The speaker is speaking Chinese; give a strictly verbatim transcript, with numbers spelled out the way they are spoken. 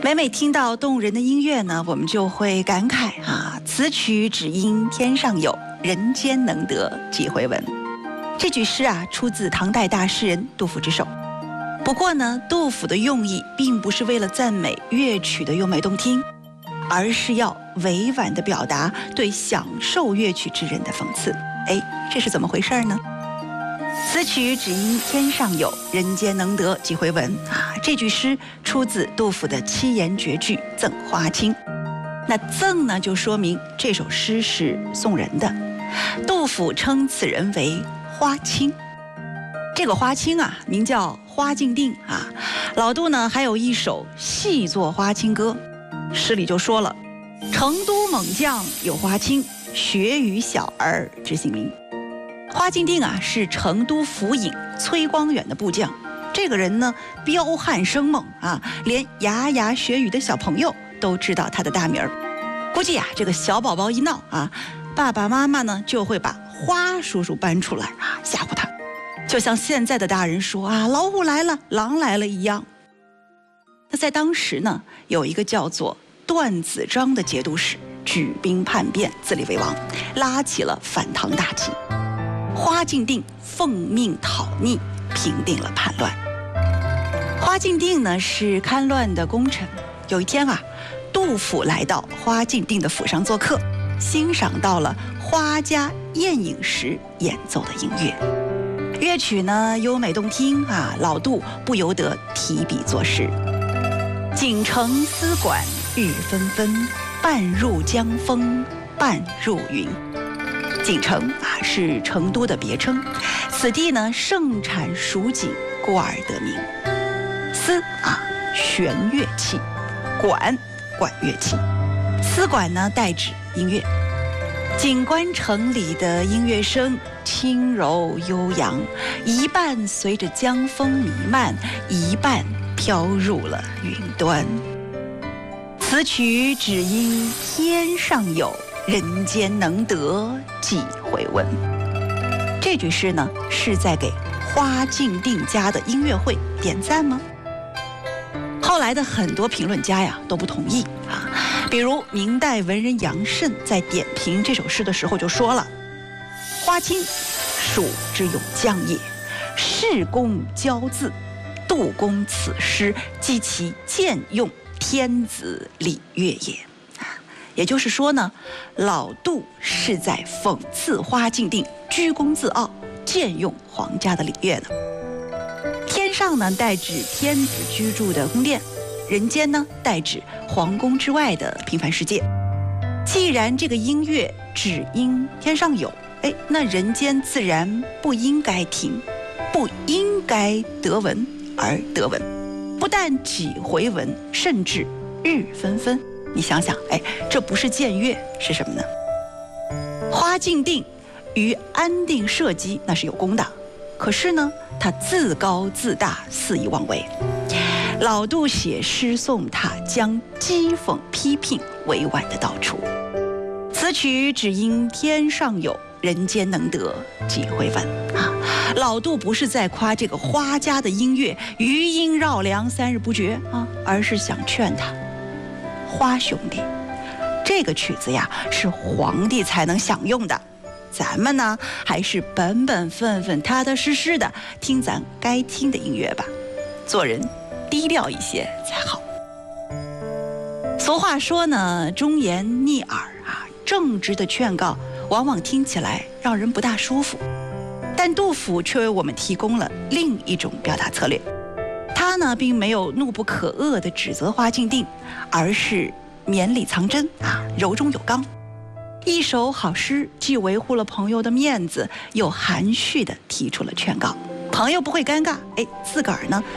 每每听到动人的音乐呢，我们就会感慨啊，此曲只应天上有，人间能得几回闻。这句诗啊，出自唐代大诗人杜甫之手。不过呢，杜甫的用意并不是为了赞美乐曲的优美动听，而是要委婉地表达对享受乐曲之人的讽刺。哎，这是怎么回事呢？此曲只应天上有，人间能得几回闻啊！这句诗出自杜甫的七言绝句《赠花卿》。那赠呢，就说明这首诗是送人的。杜甫称此人为花卿。这个花卿啊，名叫花敬定啊。老杜呢，还有一首细作花卿歌，诗里就说了：成都猛将有花卿，学与小儿知姓名。花敬定啊，是成都府尹崔光远的部将。这个人呢，彪悍生猛啊，连牙牙学语的小朋友都知道他的大名儿。估计啊，这个小宝宝一闹啊，爸爸妈妈呢就会把花叔叔搬出来啊，吓唬他，就像现在的大人说啊，老虎来了，狼来了一样。那在当时呢，有一个叫做段子章的节度使举兵叛变，自立为王，拉起了反唐大旗。花敬定奉命讨逆，平定了叛乱。花敬定呢是戡乱的功臣。有一天啊，杜甫来到花敬定的府上做客，欣赏到了花家宴饮时演奏的音乐。乐曲呢优美动听啊，老杜不由得提笔作诗：锦城丝管日纷纷，半入江风半入云。锦城啊是成都的别称，此地呢盛产蜀锦，故而得名。丝啊弦乐器，管管乐器，丝管呢代指音乐。锦官城里的音乐声轻柔悠扬，一半随着江风弥漫，一半飘入了云端。此曲只应天上有，人间能得几回闻。这句诗呢，是在给花敬定家的音乐会点赞吗？后来的很多评论家呀都不同意啊，比如明代文人杨慎在点评这首诗的时候就说了：花卿蜀之勇将也，恃功骄恣，杜公此诗即其贱用天子礼乐也。也就是说呢，老杜是在讽刺花敬定居功自傲，僭用皇家的礼乐呢。天上呢代指天子居住的宫殿，人间呢代指皇宫之外的平凡世界。既然这个音乐只应天上有，哎，那人间自然不应该听，不应该得闻而得闻，不但几回闻，甚至日纷纷。你想想，哎，这不是僭越是什么呢？花敬定于安定社稷那是有功的，可是呢，他自高自大，肆意妄为。老杜写诗颂他，将讥讽批评委婉的道出。此曲只应天上有，人间能得几回闻啊！老杜不是在夸这个花家的音乐余音绕梁，三日不绝啊，而是想劝他。花兄弟，这个曲子呀是皇帝才能享用的，咱们呢还是本本分分、踏踏实实的听咱该听的音乐吧，做人低调一些才好。俗话说呢，忠言逆耳啊，正直的劝告往往听起来让人不大舒服，但杜甫却为我们提供了另一种表达策略。他呢，并没有怒不可遏地指责花敬定，而是绵里藏针啊，柔中有刚。一首好诗，既维护了朋友的面子，又含蓄地提出了劝告。朋友不会尴尬，哎，自个儿呢